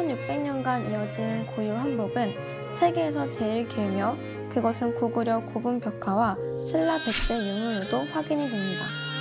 1600년간 이어진 고유 한복은 세계에서 제일 길며 그것은 고구려 고분 벽화와 신라 백제 유물로도 확인이 됩니다.